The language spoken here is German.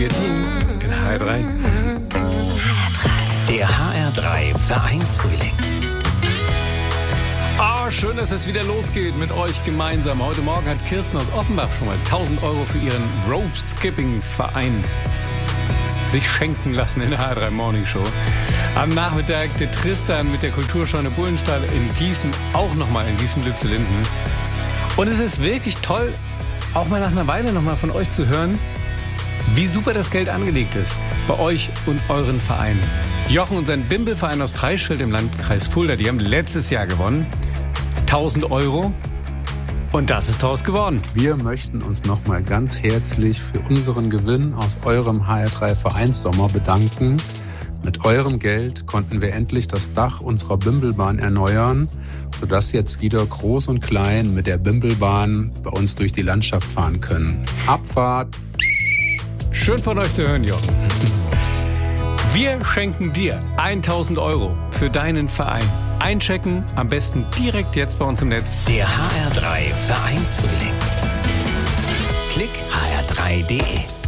In HR3. Der HR3 Vereinsfrühling. Schön, dass es wieder losgeht mit euch gemeinsam. Heute Morgen hat Kirsten aus Offenbach schon mal 1.000 Euro für ihren Rope-Skipping-Verein sich schenken lassen in der HR3 Morning Show. Am Nachmittag der Tristan mit der Kulturscheune Bullenstall in Gießen, auch nochmal in Gießen-Lützellinden. Und es ist wirklich toll, auch mal nach einer Weile nochmal von euch zu hören, wie super das Geld angelegt ist bei euch und euren Vereinen. Jochen und sein Bimbelverein aus Treichfeld im Landkreis Fulda, die haben letztes Jahr gewonnen. 1.000 Euro. Und das ist draus geworden. Wir möchten uns nochmal ganz herzlich für unseren Gewinn aus eurem HR3 Vereinssommer bedanken. Mit eurem Geld konnten wir endlich das Dach unserer Bimbelbahn erneuern, sodass jetzt wieder Groß und Klein mit der Bimbelbahn bei uns durch die Landschaft fahren können. Abfahrt! Schön von euch zu hören, Jochen. Wir schenken dir 1.000 Euro für deinen Verein. Einchecken, am besten direkt jetzt bei uns im Netz. Der HR3 Vereinsfrühling. Klick hr3.de